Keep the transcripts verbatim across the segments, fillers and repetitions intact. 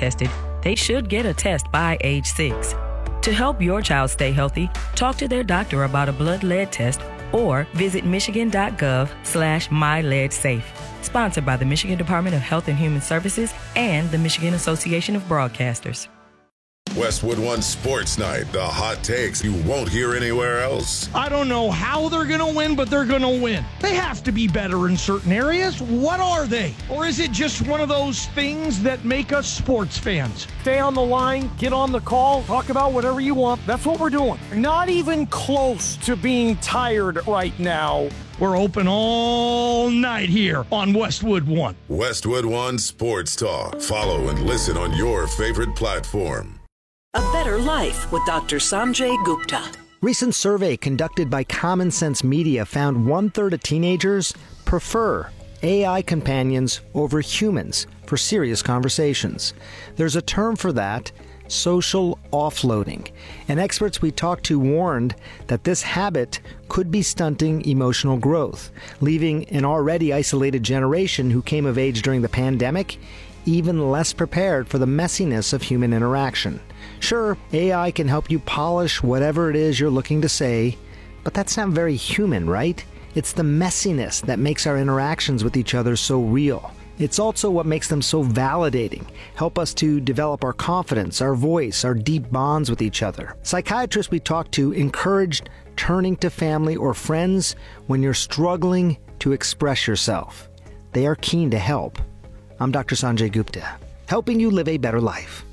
tested, they should get a test by age six. To help your child stay healthy, talk to their doctor about a blood lead test or visit michigan.gov slash myleadsafe. Sponsored by the Michigan Department of Health and Human Services and the Michigan Association of Broadcasters. Westwood One Sports Night, the hot takes you won't hear anywhere else. I don't know how they're going to win, but they're going to win. They have to be better in certain areas. What are they? Or is it just one of those things that make us sports fans? Stay on the line, get on the call, talk about whatever you want. That's what we're doing. Not even close to being tired right now. We're open all night here on Westwood One. Westwood One Sports Talk. Follow and listen on your favorite platform. A Better Life with Doctor Sanjay Gupta. Recent survey conducted by Common Sense Media found one-third of teenagers prefer A I companions over humans for serious conversations. There's a term for that, social offloading. And experts we talked to warned that this habit could be stunting emotional growth, leaving an already isolated generation who came of age during the pandemic even less prepared for the messiness of human interaction. Sure, A I can help you polish whatever it is you're looking to say, but that's not very human, right? It's the messiness that makes our interactions with each other so real. It's also what makes them so validating, help us to develop our confidence, our voice, our deep bonds with each other. Psychiatrists we talked to encouraged turning to family or friends when you're struggling to express yourself. They are keen to help. I'm Doctor Sanjay Gupta, helping you live a better life.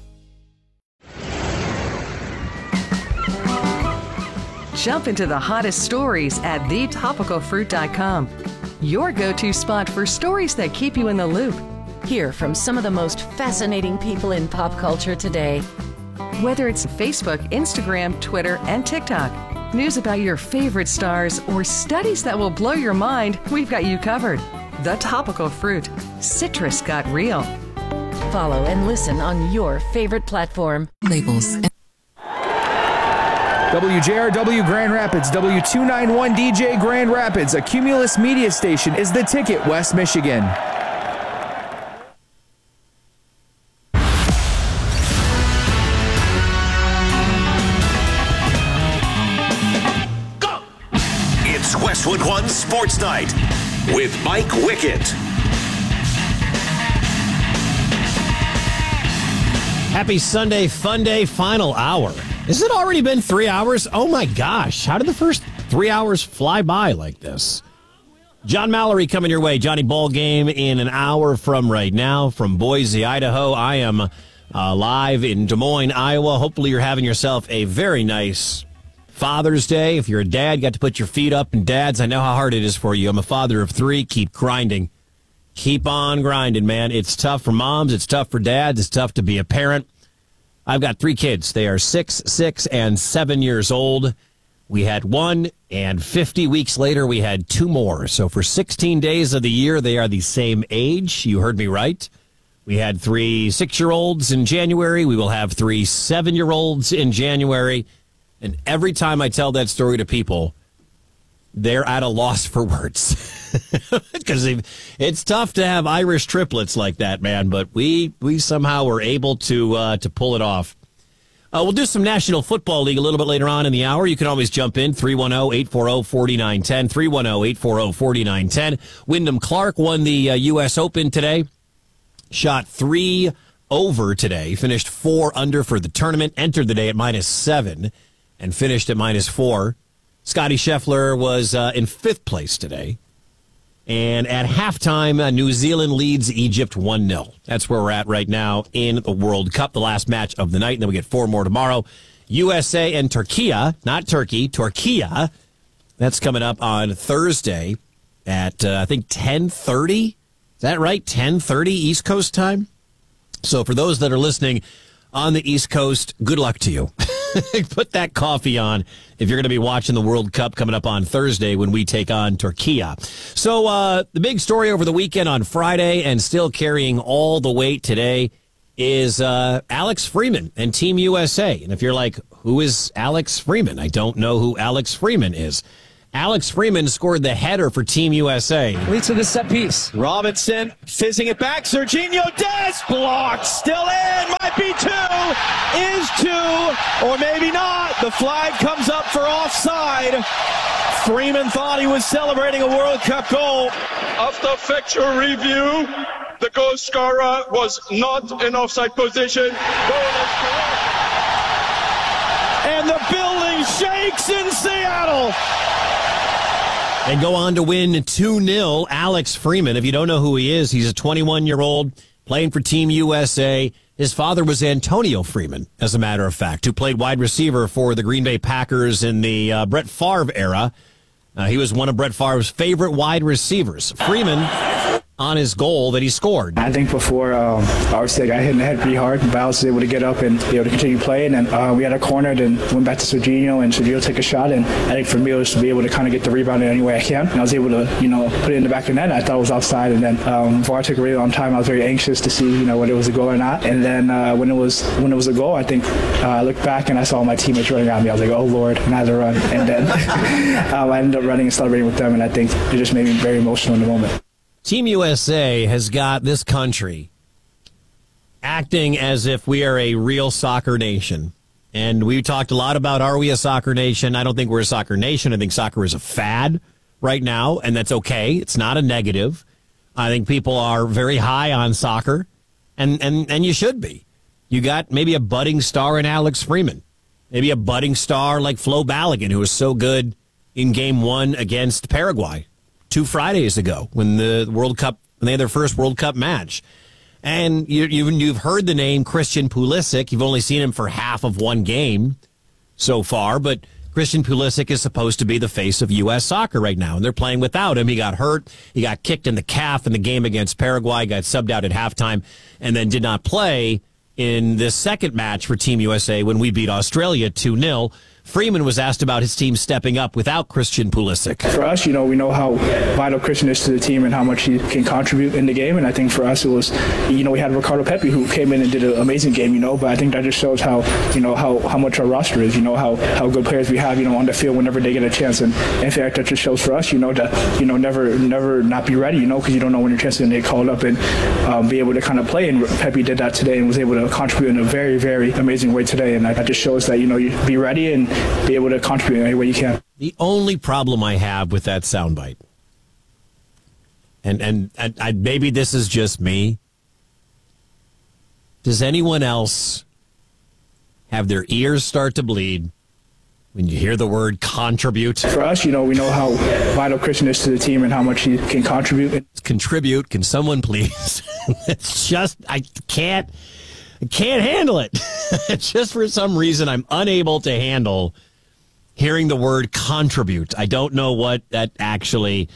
Jump into the hottest stories at the topical fruit dot com. Your go-to spot for stories that keep you in the loop. Hear from some of the most fascinating people in pop culture today. Whether it's Facebook, Instagram, Twitter, and TikTok, news about your favorite stars, or studies that will blow your mind, we've got you covered. The Topical Fruit. Citrus got real. Follow and listen on your favorite platform. Labels. W J R W Grand Rapids, W two ninety-one D J Grand Rapids, a Cumulus media station, is the ticket, West Michigan. Go! It's Westwood One Sports Night with Mike Wickett. Happy Sunday, fun day, final hour. Has it already been three hours? Oh my gosh, how did the first three hours fly by like this? John Mallory coming your way. Johnny Ball Game in an hour from right now from Boise, Idaho. I am uh, live in Des Moines, Iowa. Hopefully you're having yourself a very nice Father's Day. If you're a dad, got to put your feet up. And dads, I know how hard it is for you. I'm a father of three. Keep grinding. Keep on grinding, man. It's tough for moms. It's tough for dads. It's tough to be a parent. I've got three kids. They are six, six, and seven years old. We had one, and fifty weeks later, we had two more. So for sixteen days of the year, they are the same age. You heard me right. We had three six-year-olds in January. We will have three seven-year-olds in January. And every time I tell that story to people, they're at a loss for words. Because it's tough to have Irish triplets like that, man. But we we somehow were able to uh, to pull it off. Uh, we'll do some National Football League a little bit later on in the hour. You can always jump in, three one zero, eight four zero, four nine one zero, three one zero, eight four zero, four nine one zero. Wyndham Clark won the uh, U S Open today. Shot three over today. Finished four under for the tournament. Entered the day at minus seven and finished at minus four. Scotty Scheffler was uh, in fifth place today. And at halftime, uh, New Zealand leads Egypt one nil. That's where we're at right now in the World Cup, the last match of the night. And then we get four more tomorrow. U S A and Turkey, not Turkey, Turkey. That's coming up on Thursday at, uh, I think, ten thirty. Is that right? ten thirty East Coast time? So for those that are listening on the East Coast, good luck to you. Put that coffee on if you're going to be watching the World Cup coming up on Thursday when we take on Turkey. So uh, the big story over the weekend on Friday and still carrying all the weight today is uh, Alex Freeman and Team U S A. And if you're like, who is Alex Freeman? I don't know who Alex Freeman is. Alex Freeman scored the header for Team U S A. Leads to the set piece. Robinson fizzing it back. Serginho Dest blocked. Still in. is two, or maybe not. The flag comes up for offside. Freeman thought he was celebrating a World Cup goal. After factual review, the goal scorer was not in offside position. Goal is correct. And the building shakes in Seattle. And go on to win two nil. Alex Freeman, if you don't know who he is, he's a twenty-one-year-old playing for Team U S A. His father was Antonio Freeman, as a matter of fact, who played wide receiver for the Green Bay Packers in the uh, Brett Favre era. Uh, he was one of Brett Favre's favorite wide receivers. Freeman on his goal that he scored. I think before, um, obviously, I got hit in the head pretty hard, but I was able to get up and be able to continue playing. And uh, we had a corner, and went back to Serginho, and Serginho took a shot. And I think for me, it was to be able to kind of get the rebound in any way I can. And I was able to, you know, put it in the back of the net. I thought it was offside. And then um, before I took a really long time, I was very anxious to see, you know, whether it was a goal or not. And then uh, when it was when it was a goal, I think uh, I looked back and I saw my teammates running at me. I was like, oh, Lord, and I had to run. And then um, I ended up running and celebrating with them. And I think it just made me very emotional in the moment. Team U S A has got this country acting as if we are a real soccer nation. And we talked a lot about, are we a soccer nation? I don't think we're a soccer nation. I think soccer is a fad right now, and that's okay. It's not a negative. I think people are very high on soccer, and, and, and you should be. You got maybe a budding star in Alex Freeman, maybe a budding star like Flo Balogun, who was so good in game one against Paraguay two Fridays ago when the World Cup, when they had their first World Cup match. And you, you, you've heard the name Christian Pulisic. You've only seen him for half of one game so far, but Christian Pulisic is supposed to be the face of U S soccer right now, and they're playing without him. He got hurt. He got kicked in the calf in the game against Paraguay, got subbed out at halftime, and then did not play in this second match for Team U S A when we beat Australia two nil. Freeman was asked about his team stepping up without Christian Pulisic. For us, you know, we know how vital Christian is to the team and how much he can contribute in the game. And I think for us, it was, you know, we had Ricardo Pepi who came in and did an amazing game, you know, but I think that just shows how, you know, how, how much our roster is, you know, how, how good players we have, you know, on the field whenever they get a chance. And in fact, that just shows for us, you know, to, you know, never, never not be ready, you know, because you don't know when your chance is going to get called up and um, be able to kind of play. And Pepi did that today and was able to contribute in a very, very amazing way today. And that just shows that, you know, you be ready and be able to contribute in any way you can. The only problem I have with that soundbite, and, and and I, maybe this is just me, does anyone else have their ears start to bleed when you hear the word contribute? For us, you know, we know how vital Christian is to the team and how much he can contribute. Contribute, can someone please? It's just, I can't, I can't handle it. Just for some reason, I'm unable to handle hearing the word contribute. I don't know what that actually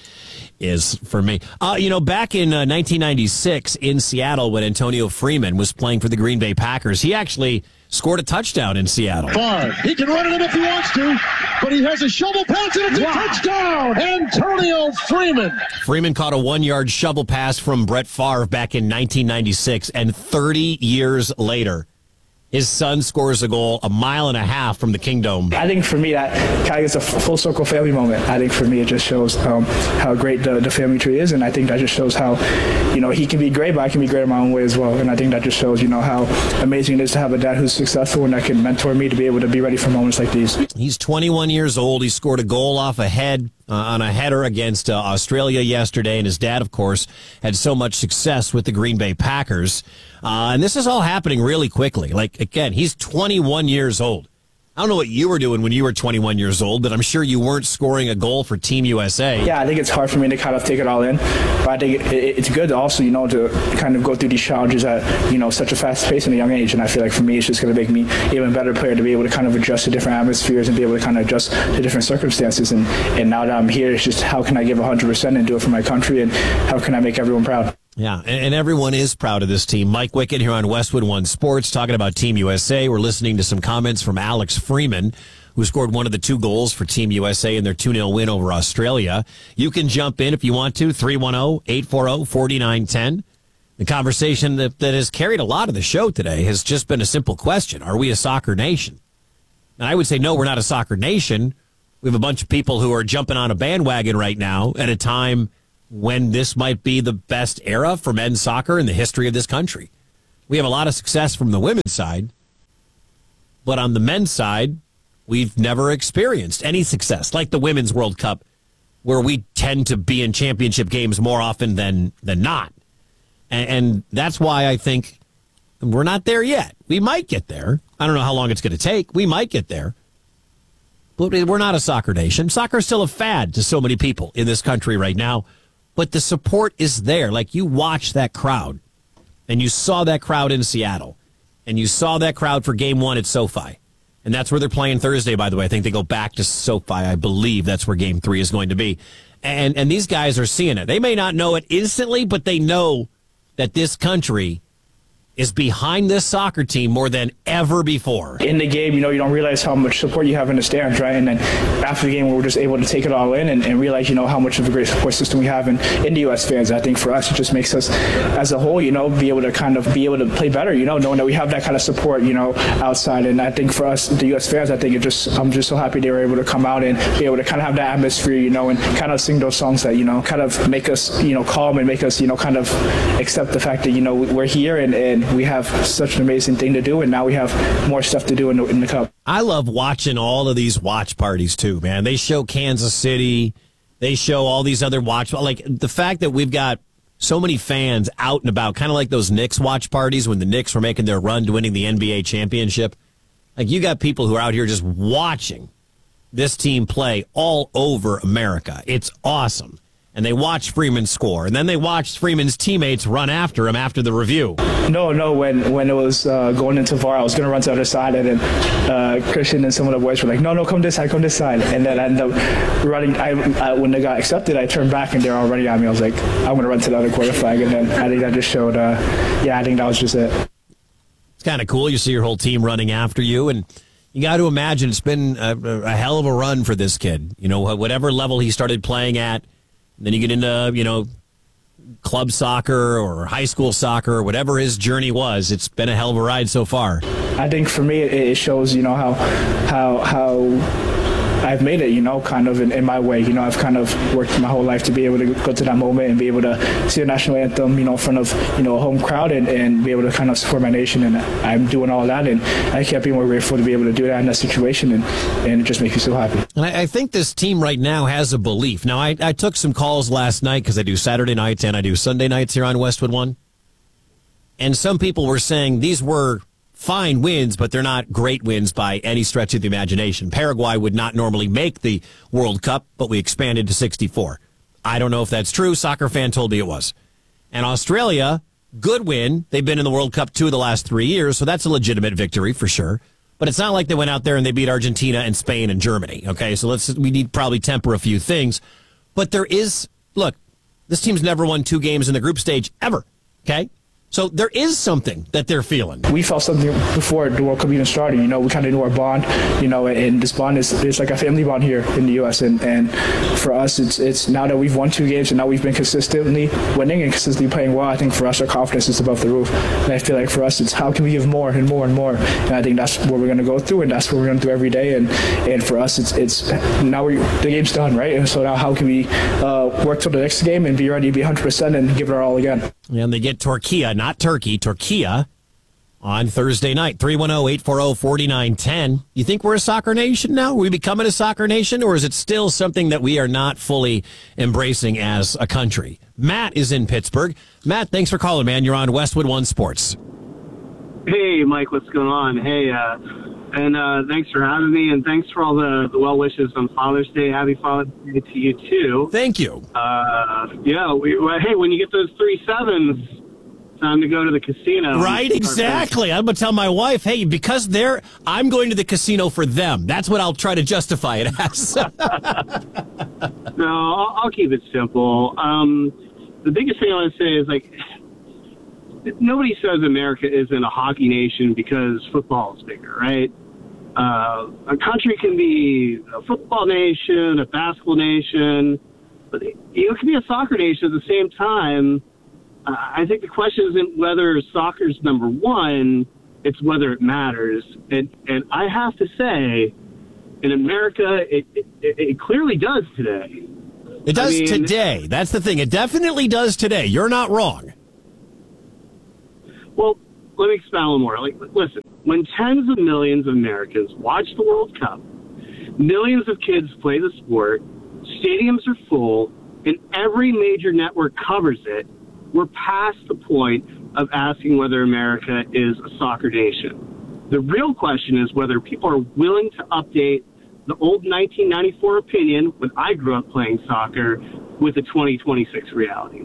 is for me. Uh, you know, back in uh, nineteen ninety-six in Seattle when Antonio Freeman was playing for the Green Bay Packers, he actually scored a touchdown in Seattle. Far. He can run it if he wants to, but he has a shovel pass and it's wow. a touchdown. Antonio Freeman. Freeman caught a one-yard shovel pass from Brett Favre back in nineteen ninety-six, and thirty years later, his son scores a goal a mile and a half from the Kingdome. I think for me, that kind of is a full circle family moment. I think for me, it just shows um, how great the, the family tree is. And I think that just shows how, you know, he can be great, but I can be great in my own way as well. And I think that just shows, you know, how amazing it is to have a dad who's successful and that can mentor me to be able to be ready for moments like these. He's twenty-one years old. He scored a goal off a head uh, on a header against uh, Australia yesterday. And his dad, of course, had so much success with the Green Bay Packers. Uh, and this is all happening really quickly. Like, again, he's twenty-one years old. I don't know what you were doing when you were twenty-one years old, but I'm sure you weren't scoring a goal for Team U S A. Yeah, I think it's hard for me to kind of take it all in. But I think it, it, it's good also, you know, to kind of go through these challenges at, you know, such a fast pace in a young age. And I feel like for me, it's just going to make me an even better player to be able to kind of adjust to different atmospheres and be able to kind of adjust to different circumstances. And, and now that I'm here, it's just how can I give one hundred percent and do it for my country, and how can I make everyone proud? Yeah, and, and everyone is proud of this team. Mike Wickett here on Westwood One Sports talking about Team U S A. We're listening to some comments from Alex Freeman, who scored one of the two goals for Team U S A in their two nil win over Australia. You can jump in if you want to, three one zero, eight four zero, four nine one zero. The conversation that, that has carried a lot of the show today has just been a simple question. Are we a soccer nation? And I would say, no, we're not a soccer nation. We have a bunch of people who are jumping on a bandwagon right now at a time when this might be the best era for men's soccer in the history of this country. We have a lot of success from the women's side, But on the men's side, we've never experienced any success, like the Women's World Cup, where we tend to be in championship games more often than, than not. And, and that's why I think we're not there yet. We might get there. I don't know how long it's going to take. We might get there. But we're not a soccer nation. Soccer is still a fad to so many people in this country right now. But the support is there. Like, you watch that crowd, and you saw that crowd in Seattle, and you saw that crowd for game one at SoFi. And that's where they're playing Thursday, by the way. I think they go back to SoFi. I believe that's where game three is going to be. And and these guys are seeing it. They may not know it instantly, but they know that this country is behind this soccer team more than ever before. In the game, you know, you don't realize how much support you have in the stands, right? And then after the game, we were just able to take it all in and, and realize, you know, how much of a great support system we have in, in the U S fans. I think for us, it just makes us, as a whole, you know, be able to kind of be able to play better, you know, knowing that we have that kind of support, you know, outside. And I think for us, the U S fans, I think it just, I'm just so happy they were able to come out and be able to kind of have that atmosphere, you know, and kind of sing those songs that, you know, kind of make us, you know, calm and make us, you know, kind of accept the fact that, you know, we're here and, and we have such an amazing thing to do, and now we have more stuff to do in the, in the Cup. I love watching all of these watch parties too, man. They show Kansas City, they show all these other watch, like the fact that we've got so many fans out and about, kind of like those Knicks watch parties when the Knicks were making their run to winning the N B A championship. Like, you got people who are out here just watching this team play all over America. It's awesome. And they watched Freeman score, and then they watched Freeman's teammates run after him after the review. No, no, when when it was uh, going into V A R, I was going to run to the other side, and then uh, Christian and some of the boys were like, no, no, come this side, come this side. And then I ended up running. I, I, when they got accepted, I turned back, and they were already on me. I was like, I'm going to run to the other quarter flag, and then I think that just showed, uh, yeah, I think that was just it. It's kind of cool. You see your whole team running after you, and you got to imagine it's been a, a hell of a run for this kid. You know, whatever level he started playing at, then you get into, you know, club soccer or high school soccer or whatever his journey was. It's been a hell of a ride so far. I think for me, it shows, you know, how how how I've made it, you know, kind of in, in my way. You know, I've kind of worked my whole life to be able to go to that moment and be able to see the national anthem, you know, in front of, you know, a home crowd and, and be able to kind of support my nation. And I'm doing all that, and I can't be more grateful to be able to do that in that situation, and, and it just makes me so happy. And I, I think this team right now has a belief. Now, I, I took some calls last night because I do Saturday nights and I do Sunday nights here on Westwood One. And some people were saying these were fine wins, but they're not great wins by any stretch of the imagination. Paraguay would not normally make the World Cup, but we expanded to sixty-four. I don't know if that's true. Soccer fan told me it was. And Australia, good win. They've been in the World Cup two of the last three years, so that's a legitimate victory for sure. But it's not like they went out there and they beat Argentina and Spain and Germany. Okay, so let's we need probably temper a few things. But there is, look, this team's never won two games in the group stage ever. Okay? So there is something that they're feeling. We felt something before the World Cup even started. You know, we kind of knew our bond, you know, and this bond is it's like a family bond here in the U S And, and for us, it's it's now that we've won two games and now we've been consistently winning and consistently playing well, I think for us, our confidence is above the roof. And I feel like for us, it's how can we give more and more and more? And I think that's what we're going to go through, and that's what we're going to do every day. And and for us, it's it's now we the game's done, right? And so now how can we uh, work till the next game and be ready to be one hundred percent and give it our all again? And they get Turkey, not Turkey, Turkey on Thursday night. three one zero, eight four zero, four nine one zero. You think we're a soccer nation now? Are we becoming a soccer nation, or is it still something that we are not fully embracing as a country? Matt is in Pittsburgh. Matt, thanks for calling, man. You're on Westwood One Sports. Hey, Mike, what's going on? Hey, uh, and uh, thanks for having me, and thanks for all the, the well wishes on Father's Day. Happy Father's Day to you, too. Thank you. Uh, yeah, we, well, hey, when you get those three sevens, time to go to the casino. Right, exactly. I'm going to tell my wife, hey, because they're, I'm going to the casino for them. That's what I'll try to justify it as. No, I'll, I'll keep it simple. Um, the biggest thing I want to say is, like, nobody says America isn't a hockey nation because football is bigger, right? Uh, a country can be a football nation, a basketball nation, but you can be a soccer nation at the same time. Uh, I think the question isn't whether soccer's number one, it's whether it matters. And and I have to say, in America, it, it, it clearly does today. It does I mean, today. That's the thing. It definitely does today. You're not wrong. Well, let me expound a little more. Like, listen, when tens of millions of Americans watch the World Cup, millions of kids play the sport, stadiums are full, and every major network covers it, we're past the point of asking whether America is a soccer nation. The real question is whether people are willing to update the old nineteen ninety-four opinion when I grew up playing soccer with the twenty twenty-six reality.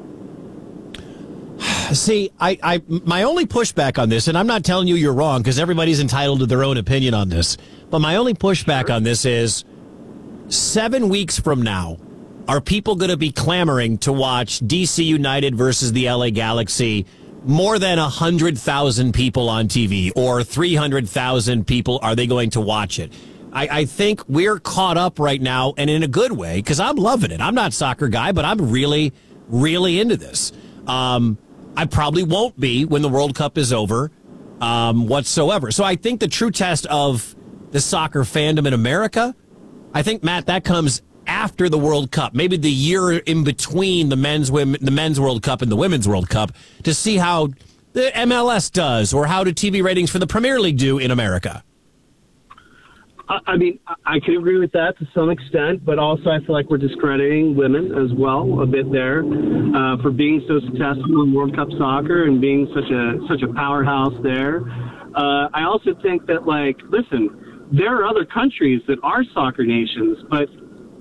See, I, I, my only pushback on this, and I'm not telling you you're wrong because everybody's entitled to their own opinion on this, but my only pushback sure. on this is seven weeks from now, are people going to be clamoring to watch D C United versus the L A Galaxy more than one hundred thousand people on T V or three hundred thousand people? Are they going to watch it? I, I think we're caught up right now, and in a good way, because I'm loving it. I'm not a soccer guy, but I'm really, really into this. Um, I probably won't be when the World Cup is over um, whatsoever. So I think the true test of the soccer fandom in America, I think, Matt, that comes after the World Cup, maybe the year in between the men's women, the men's World Cup and the women's World Cup, to see how the M L S does or how do T V ratings for the Premier League do in America. I mean, I can agree with that to some extent, but also I feel like we're discrediting women as well a bit there uh, for being so successful in World Cup soccer and being such a such a powerhouse there. Uh, I also think that, like, listen, there are other countries that are soccer nations, but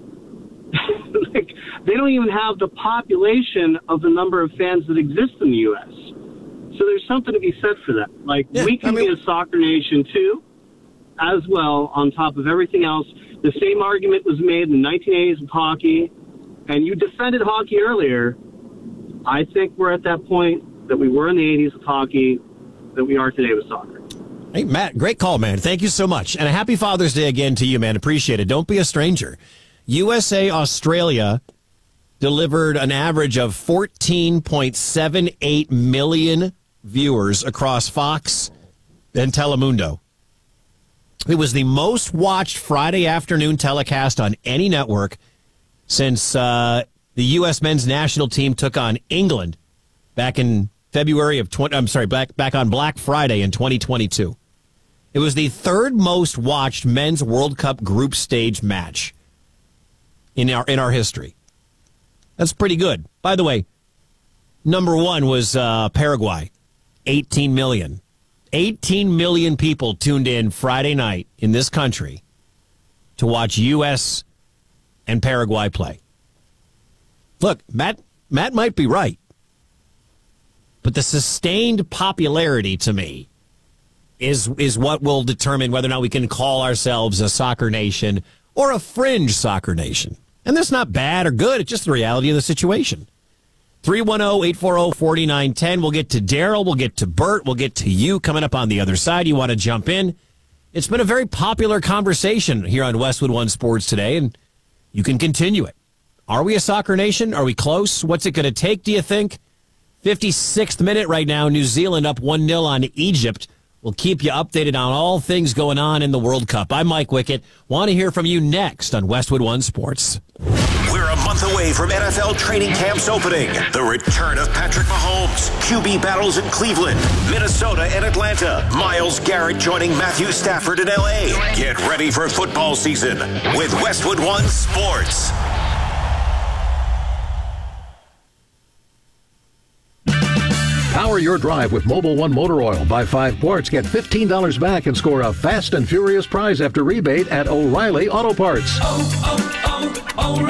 like, they don't even have the population of the number of fans that exist in the U S. So there's something to be said for that. Like, yeah, we can I mean- be a soccer nation too, as well, on top of everything else. The same argument was made in the nineteen eighties with hockey, and you defended hockey earlier. I think we're at that point that we were in the eighties with hockey, that we are today with soccer. Hey, Matt, great call, man. Thank you so much. And a happy Father's Day again to you, man. Appreciate it. Don't be a stranger. U S A Australia delivered an average of fourteen point seven eight million viewers across Fox and Telemundo. It was the most watched Friday afternoon telecast on any network since uh, the U S men's national team took on England back in February of twenty. I'm sorry, back back on Black Friday in twenty twenty-two. It was the third most watched men's World Cup group stage match in our in our history. That's pretty good. By the way, number one was uh, Paraguay, eighteen million. eighteen million people tuned in Friday night in this country to watch U S and Paraguay play. Look, Matt Matt might be right, but the sustained popularity to me is is what will determine whether or not we can call ourselves a soccer nation or a fringe soccer nation. And that's not bad or good. It's just the reality of the situation. three one zero, eight four zero, four nine one zero. We'll get to Daryl. We'll get to Bert. We'll get to you coming up on the other side. You want to jump in? It's been a very popular conversation here on Westwood One Sports today, and you can continue it. Are we a soccer nation? Are we close? What's it going to take, do you think? fifty-sixth minute right now. New Zealand up one nil on Egypt. We'll keep you updated on all things going on in the World Cup. I'm Mike Wickett. Want to hear from you next on Westwood One Sports. We're a month away from N F L training camps opening. The return of Patrick Mahomes, Q B battles in Cleveland, Minnesota, and Atlanta. Myles Garrett joining Matthew Stafford in L A. Get ready for football season with Westwood One Sports. Power your drive with Mobil One Motor Oil. Buy five quarts, get fifteen dollars back, and score a fast and furious prize after rebate at O'Reilly Auto Parts. Oh,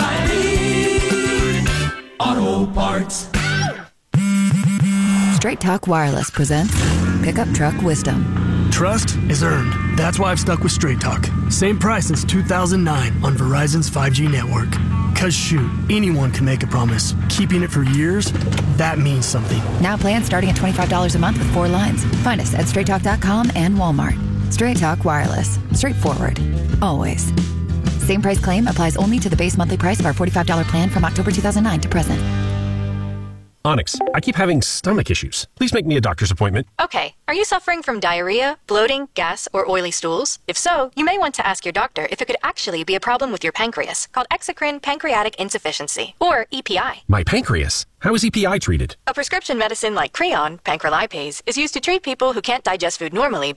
oh, oh, O'Reilly Auto Parts. Straight Talk Wireless presents Pickup Truck Wisdom. Trust is earned. That's why I've stuck with Straight Talk. Same price since two thousand nine on Verizon's five G network. Cause shoot, anyone can make a promise. Keeping it for years, that means something. Now plans starting at twenty-five dollars a month with four lines. Find us at straight talk dot com and Walmart. Straight Talk Wireless. Straightforward. Always. Same price claim applies only to the base monthly price of our forty-five dollars plan from October two thousand nine to present. Onyx, I keep having stomach issues. Please make me a doctor's appointment. Okay. Are you suffering from diarrhea, bloating, gas, or oily stools? If so, you may want to ask your doctor if it could actually be a problem with your pancreas, called exocrine pancreatic insufficiency, or E P I. My pancreas? How is E P I treated? A prescription medicine like Creon, pancrelipase, is used to treat people who can't digest food normally